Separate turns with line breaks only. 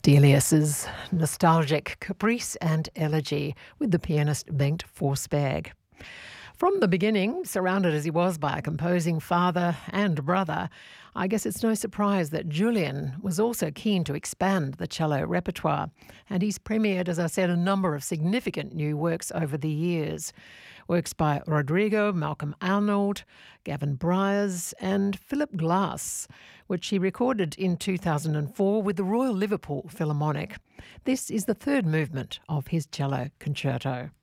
Delius's nostalgic Caprice and Elegy with the pianist Bengt Forsberg. From the beginning, surrounded as he was by a composing father and brother, I guess it's no surprise that Julian was also keen to expand the cello repertoire, and he's premiered, as I said, a number of significant new works over the years. Works by Rodrigo, Malcolm Arnold, Gavin Bryars and Philip Glass, which he recorded in 2004 with the Royal Liverpool Philharmonic. This is the third movement of his cello concerto.